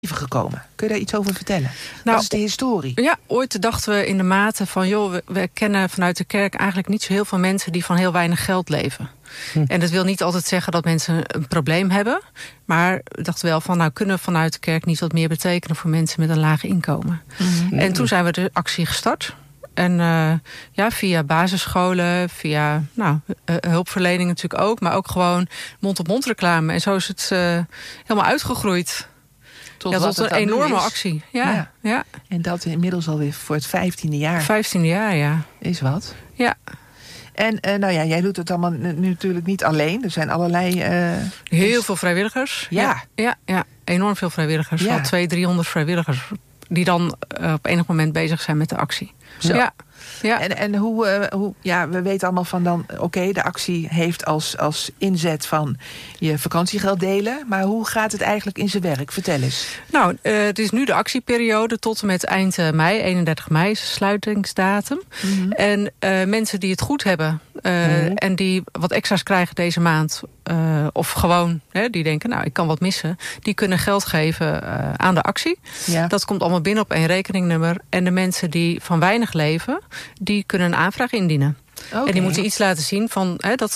gekomen? Kun je daar iets over vertellen? Nou, Wat is de historie? Ja, ooit dachten we in de mate van... we kennen vanuit de kerk eigenlijk niet zo heel veel mensen... die van heel weinig geld leven. En dat wil niet altijd zeggen dat mensen een probleem hebben. Maar we dachten wel van... kunnen we vanuit de kerk niet wat meer betekenen... voor mensen met een laag inkomen. En toen zijn we de actie gestart... En via basisscholen, via hulpverlening natuurlijk ook... maar ook gewoon mond-op-mond reclame. En zo is het helemaal uitgegroeid. Tot een enorme actie. Ja. En dat inmiddels alweer voor het 15e jaar. 15e jaar, ja. Is wat. Ja. En jij doet het allemaal natuurlijk niet alleen. Er zijn allerlei... Heel veel vrijwilligers. Ja. Ja. Enorm veel vrijwilligers. Wel 200-300 vrijwilligers. Die dan op enig moment bezig zijn met de actie. Zo. Ja. En hoe we weten allemaal van dan... Oké, de actie heeft als inzet van je vakantiegeld delen. Maar hoe gaat het eigenlijk in zijn werk? Vertel eens. Nou, het is nu de actieperiode tot en met eind mei. 31 mei is de sluitingsdatum. En mensen die het goed hebben... en die wat extra's krijgen deze maand... of gewoon, die denken, ik kan wat missen... die kunnen geld geven aan de actie. Ja. Dat komt allemaal binnen op één rekeningnummer. En de mensen die van weinig leven... die kunnen een aanvraag indienen. Okay. En die moeten iets laten zien van dat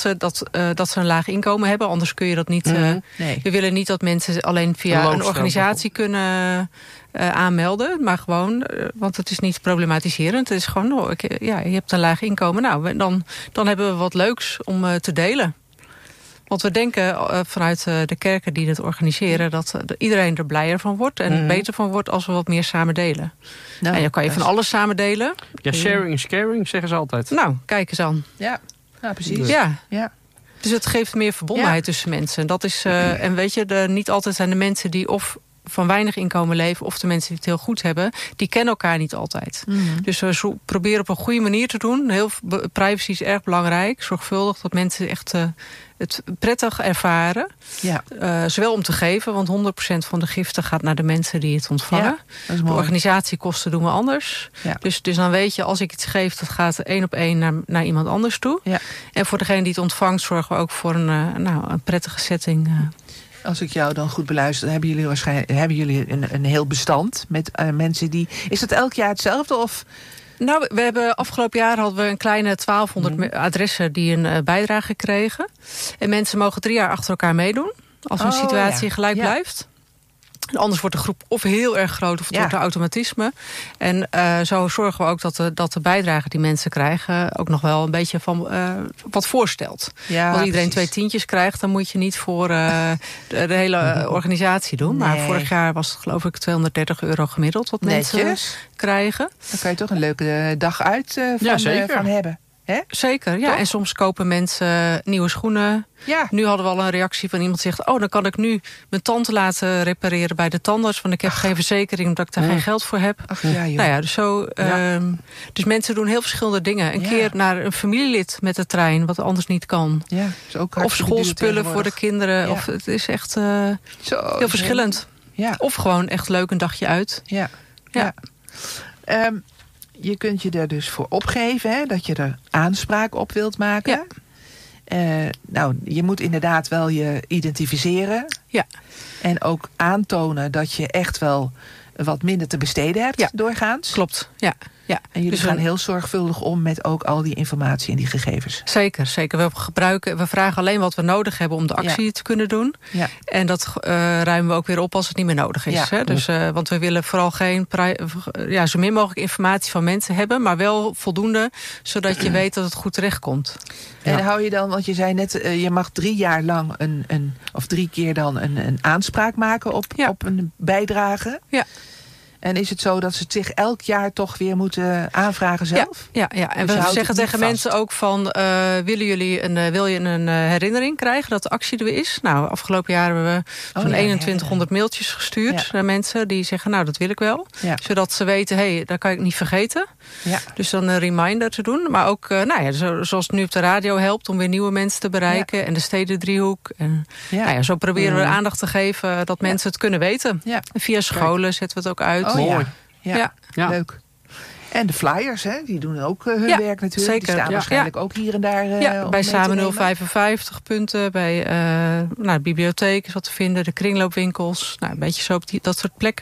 ze een laag inkomen hebben. Anders kun je dat niet... Nee. We willen niet dat mensen alleen via een organisatie kunnen aanmelden. Maar gewoon, want het is niet problematiserend. Het is gewoon, je hebt een laag inkomen. Nou, dan hebben we wat leuks om te delen. Want we denken vanuit de kerken die dit organiseren... dat iedereen er blijer van wordt en beter van wordt... als we wat meer samen delen. Nou, en dan kan je van alles samen delen. Ja, sharing is caring, zeggen ze altijd. Nou, kijk eens aan. Ja, precies. Ja. Dus het geeft meer verbondenheid tussen mensen. Dat is, en weet je, niet altijd zijn de mensen die of van weinig inkomen leven... of de mensen die het heel goed hebben, die kennen elkaar niet altijd. Dus we proberen op een goede manier te doen. Privacy is erg belangrijk. Zorgvuldig dat mensen echt het prettig ervaren. Ja. Zowel om te geven, want 100% van de giften gaat naar de mensen die het ontvangen. Ja, de organisatiekosten doen we anders. Ja. Dus dan weet je, als ik iets geef, dat gaat 1 op 1 naar iemand anders toe. Ja. En voor degene die het ontvangt, zorgen we ook voor een prettige setting. Als ik jou dan goed beluister, hebben jullie een heel bestand met mensen die... Is dat elk jaar hetzelfde of... Nou, we hebben afgelopen jaar hadden we een kleine 1200 adressen die een bijdrage kregen. En mensen mogen 3 jaar achter elkaar meedoen. Als hun situatie gelijk blijft. En anders wordt de groep of heel erg groot of het wordt een automatisme. En zo zorgen we ook dat de bijdrage die mensen krijgen... ook nog wel een beetje van wat voorstelt. Ja, als iedereen 2 tientjes krijgt... dan moet je niet voor de hele organisatie doen. Nee. Maar vorig jaar was het geloof ik €230 gemiddeld... wat mensen krijgen. Dan kan je toch een leuke dag uit van hebben. He? Zeker, ja. Toch? En soms kopen mensen nieuwe schoenen. Ja. Nu hadden we al een reactie van iemand die zegt... dan kan ik nu mijn tand laten repareren bij de tandarts... want ik heb geen verzekering omdat ik daar geen geld voor heb. Dus mensen doen heel verschillende dingen. Een keer naar een familielid met de trein... wat anders niet kan. Ja, is ook of schoolspullen voor de kinderen. Ja. Of het is echt heel verschillend. Ja. Of gewoon echt leuk een dagje uit. Ja. Je kunt je er dus voor opgeven, dat je er aanspraak op wilt maken. Ja. Je moet inderdaad wel je identificeren. Ja. En ook aantonen dat je echt wel wat minder te besteden hebt doorgaans. Klopt, ja. En jullie gaan heel zorgvuldig om met ook al die informatie en die gegevens. Zeker. We vragen alleen wat we nodig hebben om de actie te kunnen doen. Ja. En dat ruimen we ook weer op als het niet meer nodig is. Ja. Hè? Dus, want we willen vooral zo min mogelijk informatie van mensen hebben... maar wel voldoende, zodat je weet dat het goed terechtkomt. En hou je dan, want je zei net... je mag 3 jaar lang of 3 keer dan een aanspraak maken op een bijdrage. Ja. En is het zo dat ze het zich elk jaar toch weer moeten aanvragen zelf? Ja. En dus we zeggen tegen mensen ook van... wil je een herinnering krijgen dat de actie er weer is? Nou, afgelopen jaar hebben we zo'n 2100 mailtjes gestuurd naar mensen... die zeggen, nou, dat wil ik wel. Ja. Zodat ze weten, dat kan ik niet vergeten. Ja. Dus dan een reminder te doen. Maar ook, zoals het nu op de radio helpt... om weer nieuwe mensen te bereiken. Ja. En de stedendriehoek. En, zo proberen we aandacht te geven dat mensen het kunnen weten. Ja. En via scholen zetten we het ook uit. Mooi. Ja, leuk. En de flyers, die doen ook hun werk natuurlijk. Zeker. Die staan waarschijnlijk ook hier en daar bij Samen 055 punten. Bij de bibliotheek is wat te vinden. De kringloopwinkels. Een beetje zo op dat soort plekken.